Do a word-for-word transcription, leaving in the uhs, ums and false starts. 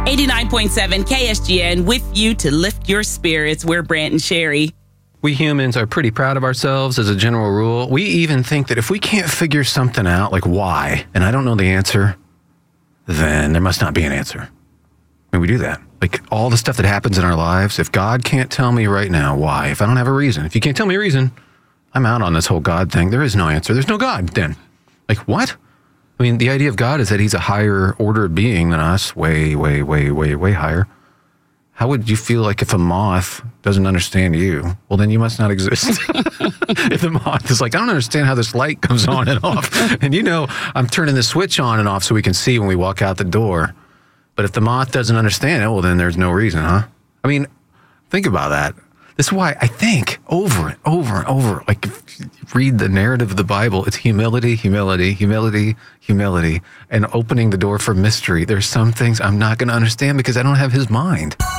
eighty-nine point seven K S G N with you to lift your spirits. We're Brant and Sherry. We humans are pretty proud of ourselves as a general rule. We even think that if we can't figure something out, like why, and I don't know the answer, then there must not be an answer. I mean, we do that. Like all the stuff that happens in our lives, if God can't tell me right now why, if I don't have a reason, if you can't tell me a reason, I'm out on this whole God thing. There is no answer. There's no God then. Like what? I mean, the idea of God is that he's a higher order being than us, way, way, way, way, way higher. How would you feel like if a moth doesn't understand you? Well, then you must not exist. If the moth is like, I don't understand how this light comes on and off. And you know, I'm turning the switch on and off so we can see when we walk out the door. But if the moth doesn't understand it, well, then there's no reason, huh? I mean, think about that. This is why I think over and over and over, like if you read the narrative of the Bible, it's humility, humility, humility, humility, and opening the door for mystery. There's some things I'm not going to understand because I don't have his mind.